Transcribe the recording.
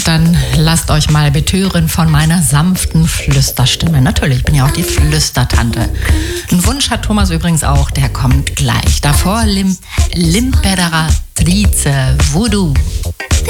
dann lasst euch mal betören von meiner sanften Flüsterstimme. Natürlich, ich bin ja auch die Flüstertante. Einen Wunsch hat Thomas übrigens auch, der kommt gleich. Davor L'imperatrice Voodoo.